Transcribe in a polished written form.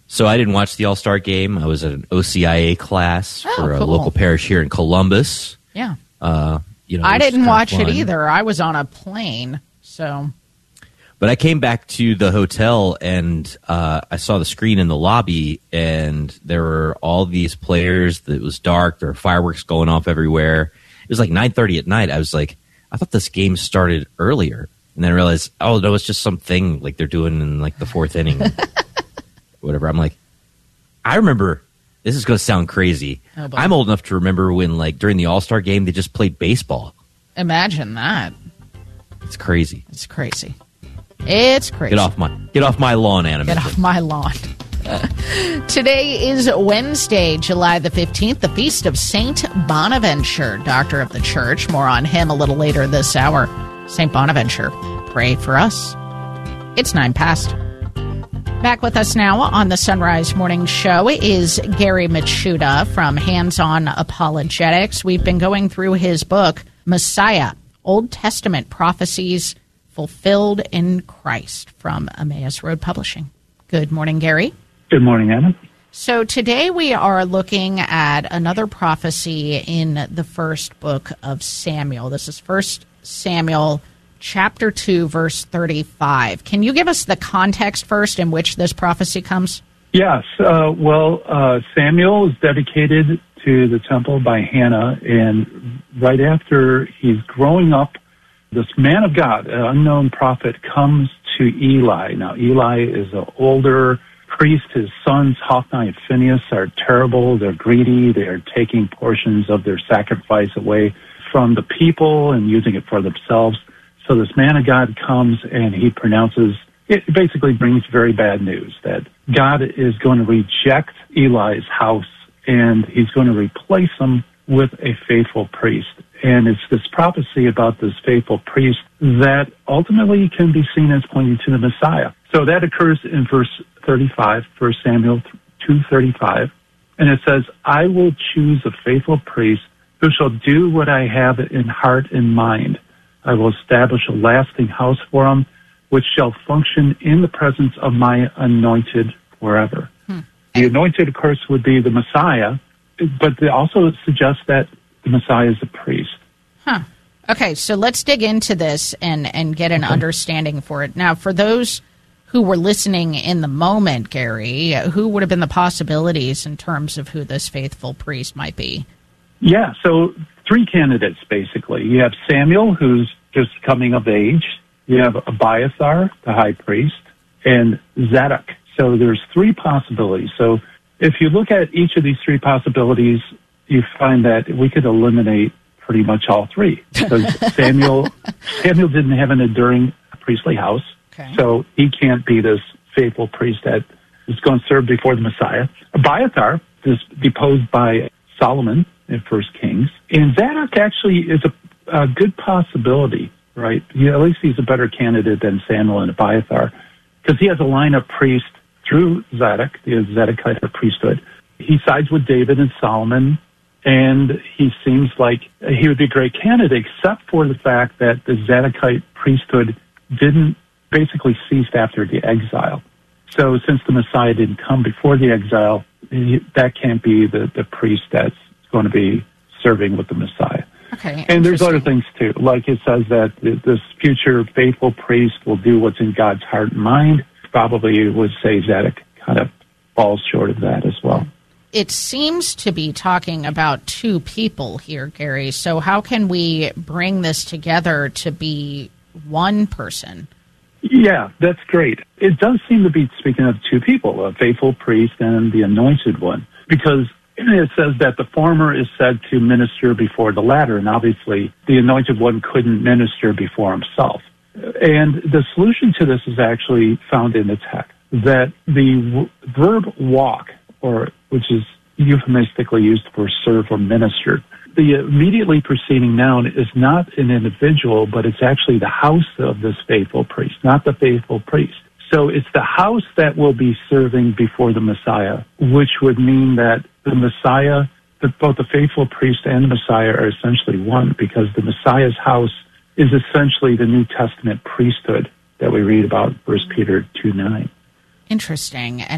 So I didn't watch the All-Star game. I was at an OCIA class for a local parish here in Columbus. Yeah. I didn't watch it either. I was on a plane, so. But I came back to the hotel, and I saw the screen in the lobby, and there were all these players. It was dark. There were fireworks going off everywhere. It was like 9:30 at night. I was like, I thought this game started earlier. And then I realized, oh, no, it's just something like they're doing in like the fourth inning. Whatever. I'm like, I remember, this is going to sound crazy. Oh, I'm old enough to remember when, like, during the All-Star game, they just played baseball. Imagine that. It's crazy. It's crazy. It's crazy. Get off my lawn, Anna. Get off my lawn. Today is Wednesday, July the 15th, the feast of Saint Bonaventure, doctor of the church. More on him a little later this hour. Saint Bonaventure, pray for us. It's 9 past. Back with us now on the Sunrise Morning Show is Gary Michuta from Hands On Apologetics. We've been going through his book, Messiah, Old Testament Prophecies Fulfilled in Christ, from Emmaus Road Publishing. Good morning, Gary. Good morning, Anna. So today we are looking at another prophecy in the first book of Samuel. This is 1 Samuel chapter 2, verse 35. Can you give us the context first in which this prophecy comes? Yes. Samuel is dedicated to the temple by Hannah, and right after he's growing up, this man of God, an unknown prophet, comes to Eli. Now, Eli is an older priest. His sons, Hophni and Phinehas, are terrible. They're greedy. They're taking portions of their sacrifice away from the people and using it for themselves. So this man of God comes and he pronounces, it basically brings very bad news that God is going to reject Eli's house and he's going to replace him with a faithful priest. And it's this prophecy about this faithful priest that ultimately can be seen as pointing to the Messiah. So that occurs in verse 35, 1 Samuel 2:35. And it says, I will choose a faithful priest who shall do what I have in heart and mind. I will establish a lasting house for him, which shall function in the presence of my anointed forever. The anointed, of course, would be the Messiah, but they also suggest that the Messiah is a priest. Okay, so let's dig into this and get an understanding for it. Now, for those who were listening in the moment, Gary, who would have been the possibilities in terms of who this faithful priest might be? Yeah, so 3 candidates, basically. You have Samuel, who's just coming of age. You have Abiathar, the high priest, and Zadok. So there's 3 possibilities. So if you look at each of these 3 possibilities, you find that we could eliminate pretty much all 3. Because Samuel didn't have an enduring priestly house, so he can't be this faithful priest that is going to serve before the Messiah. Abiathar is deposed by Solomon in 1 Kings. And Zadok actually is a good possibility, right? At least he's a better candidate than Samuel and Abiathar, because he has a line of priests through Zadok, the Zadokite priesthood. He sides with David and Solomon, and he seems like he would be a great candidate, except for the fact that the Zadokite priesthood didn't basically cease after the exile. So since the Messiah didn't come before the exile, that can't be the priest that's going to be serving with the Messiah. Okay, and there's other things too, like it says that this future faithful priest will do what's in God's heart and mind. Probably would say Zadok kind of falls short of that as well. It seems to be talking about 2 people here, Gary. So how can we bring this together to be one person? Yeah, that's great. It does seem to be speaking of 2 people, a faithful priest and the anointed one, because it says that the former is said to minister before the latter, and obviously the anointed one couldn't minister before himself. And the solution to this is actually found in the text, that the verb walk, or which is euphemistically used for serve or minister, the immediately preceding noun is not an individual, but it's actually the house of this faithful priest, not the faithful priest. So it's the house that will be serving before the Messiah, which would mean that the Messiah, both the faithful priest and the Messiah are essentially one, because the Messiah's house is essentially the New Testament priesthood that we read about 1 Peter 2:9. Interesting.